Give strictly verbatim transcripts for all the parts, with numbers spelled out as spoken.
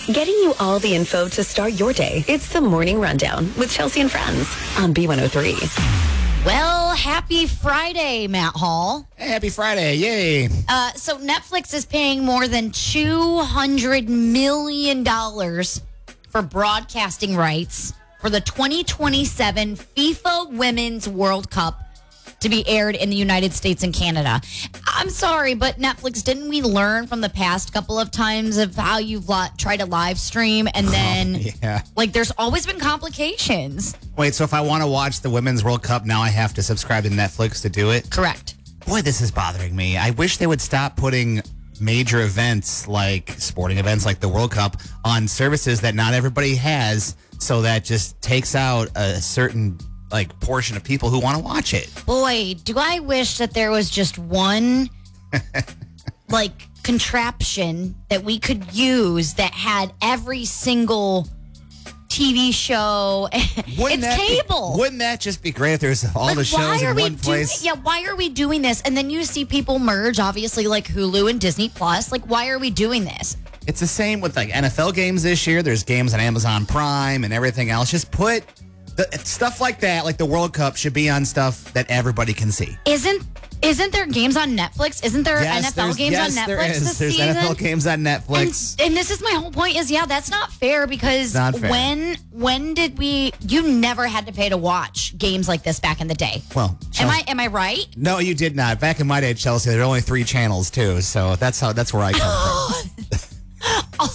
Getting you all the info to start your day. It's the Morning Rundown with Chelsea and Friends on B one oh three. Well, happy Friday, Matt Hall. Hey, happy Friday. Yay. Uh, so Netflix is paying more than two hundred million dollars for broadcasting rights for the twenty twenty-seven FIFA Women's World Cup to be aired in the United States and Canada. I'm sorry, but Netflix, didn't we learn from the past couple of times of how you've li- tried to live stream and then, Oh, yeah. like, there's always been complications? Wait, so if I want to watch the Women's World Cup, now I have to subscribe to Netflix to do it? Correct. Boy, this is bothering me. I wish they would stop putting major events like sporting events like the World Cup on services that not everybody has, so that just takes out a certain like portion of people who want to watch it. Boy, do I wish that there was just one like contraption that we could use that had every single T V show. Wouldn't It's that be- cable. wouldn't that just be great if there's all Like, the shows why are in we one doing, place? yeah, why are we doing this? And then you see people merge, obviously, like Hulu and Disney Plus. Like, why are we doing this? It's the same with like N F L games this year. There's games on Amazon Prime and everything else. Just put the, stuff like that, like the World Cup, should be on stuff that everybody can see. Isn't isn't there games on Netflix? Isn't there Yes, N F L there's- games yes, on there Netflix is. this There's season? N F L games on Netflix. And, and this is my whole point is, yeah, that's not fair because Not fair. when when did we? You never had to pay to watch games like this back in the day. Well, Am Chelsea- I am I right? No, you did not. Back in my day, Chelsea, there were only three channels too, so that's how that's where I come from.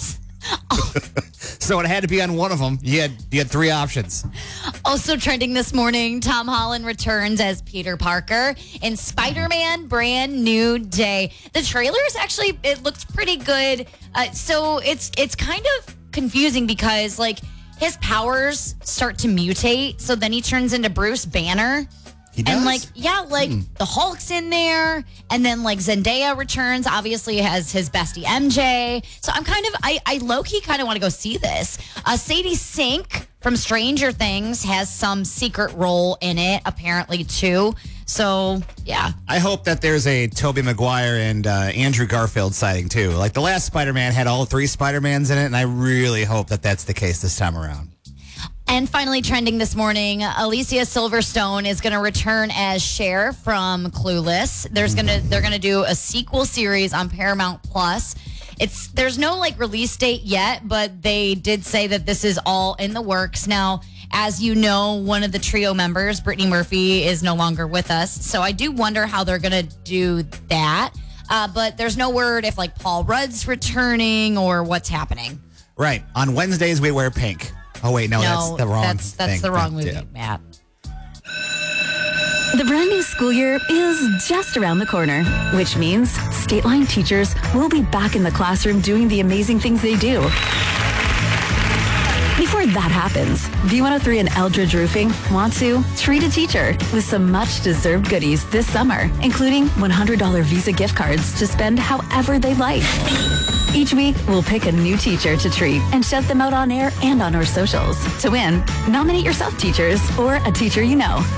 So it had to be on one of them. You had you had three options. Also trending this morning, Tom Holland returns as Peter Parker in Spider-Man Brand New Day. The trailer is actually, it looks pretty good. Uh, so it's it's kind of confusing because like his powers start to mutate. So then he turns into Bruce Banner. He does? And like, yeah, like Hmm. the Hulk's in there. And then like Zendaya returns, obviously has his bestie M J. So I'm kind of, I, I low-key kind of want to go see this. Uh, Sadie Sink from Stranger Things has some secret role in it, apparently, too. So, yeah. I hope that there's a Tobey Maguire and uh, Andrew Garfield sighting too. Like the last Spider-Man had all three Spider-Mans in it, and I really hope that that's the case this time around. And finally trending this morning, Alicia Silverstone is going to return as Cher from Clueless. There's going to they're going to do a sequel series on Paramount Plus. It's there's no like release date yet, but they did say that this is all in the works. Now, as you know, one of the trio members, Brittany Murphy, is no longer with us. So I do wonder how they're going to do that. Uh, but there's no word if like Paul Rudd's returning or what's happening. Right. On Wednesdays we wear pink. Oh wait, no, that's the wrong that's, that's thing. the wrong That- movie, yeah. Matt. The brand new school year is just around the corner, which means State Line teachers will be back in the classroom doing the amazing things they do. Before that happens, B one oh three and Eldridge Roofing want to treat a teacher with some much-deserved goodies this summer, including one hundred dollars Visa gift cards to spend however they like. Each week, we'll pick a new teacher to treat and shout them out on air and on our socials. To win, nominate yourself, teachers, or a teacher you know.